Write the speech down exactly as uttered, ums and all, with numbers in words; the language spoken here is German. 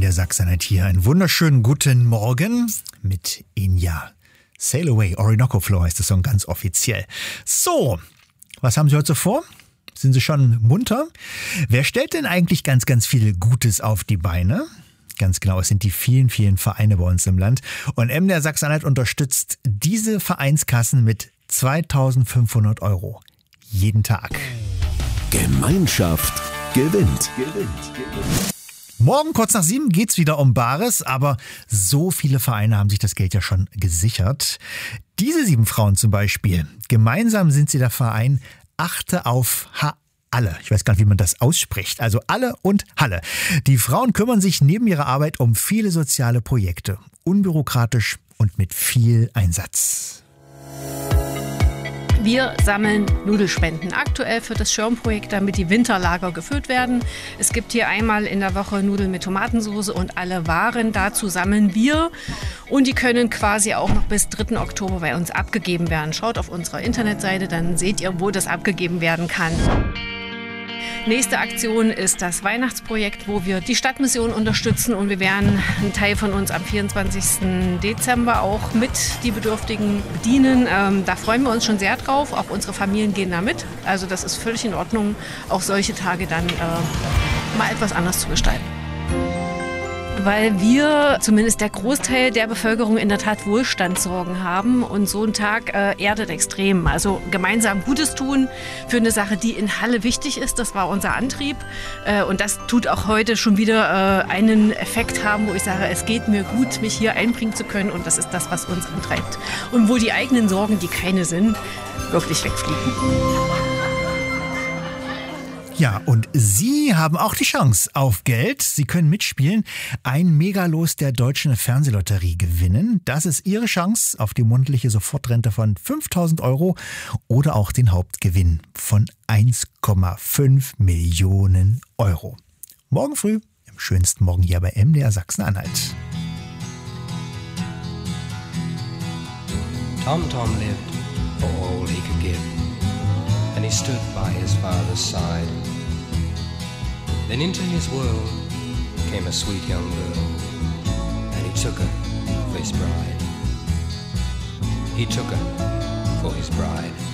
der Sachsenheit hier. Einen wunderschönen guten Morgen mit Inja. Sail Away, Orinoco Flow heißt der Song ganz offiziell. So, was haben Sie heute so vor? Sind Sie schon munter? Wer stellt denn eigentlich ganz, ganz viel Gutes auf die Beine? Ganz genau, es sind die vielen, vielen Vereine bei uns im Land. Und M D R Sachsen-Anhalt unterstützt diese Vereinskassen mit zweitausendfünfhundert Euro. Jeden Tag. Gemeinschaft gewinnt. Gewinnt. Gewinnt. Morgen kurz nach sieben geht's wieder um Bares, aber so viele Vereine haben sich das Geld ja schon gesichert. Diese sieben Frauen zum Beispiel, gemeinsam sind sie der Verein Achte auf Ha Alle. Ich weiß gar nicht, wie man das ausspricht. Also Alle und Halle. Die Frauen kümmern sich neben ihrer Arbeit um viele soziale Projekte. Unbürokratisch und mit viel Einsatz. Wir sammeln Nudelspenden aktuell für das Schirmprojekt, damit die Winterlager gefüllt werden. Es gibt hier einmal in der Woche Nudeln mit Tomatensauce und alle Waren dazu sammeln wir. Und die können quasi auch noch bis dritten Oktober bei uns abgegeben werden. Schaut auf unserer Internetseite, dann seht ihr, wo das abgegeben werden kann. Nächste Aktion ist das Weihnachtsprojekt, wo wir die Stadtmission unterstützen und wir werden einen Teil von uns am vierundzwanzigsten Dezember auch mit die Bedürftigen bedienen. Ähm, da freuen wir uns schon sehr drauf. Auch unsere Familien gehen da mit. Also das ist völlig in Ordnung, auch solche Tage dann äh, mal etwas anders zu gestalten. Weil wir, zumindest der Großteil der Bevölkerung, in der Tat Wohlstandssorgen haben und so ein Tag äh, erdet extrem. Also gemeinsam Gutes tun für eine Sache, die in Halle wichtig ist, das war unser Antrieb. Äh, und das tut auch heute schon wieder äh, einen Effekt haben, wo ich sage, es geht mir gut, mich hier einbringen zu können und das ist das, was uns antreibt. Und wo die eigenen Sorgen, die keine sind, wirklich wegfliegen. Ja, und Sie haben auch die Chance auf Geld. Sie können mitspielen, ein Megalos der Deutschen Fernsehlotterie gewinnen. Das ist Ihre Chance auf die monatliche Sofortrente von fünftausend Euro oder auch den Hauptgewinn von eins Komma fünf Millionen Euro. Morgen früh, im schönsten Morgen hier bei M D R Sachsen-Anhalt. Tom Tom lived for all he could give. And he stood by his father's side. Then into his world came a sweet young girl, and he took her for his bride. He took her for his bride.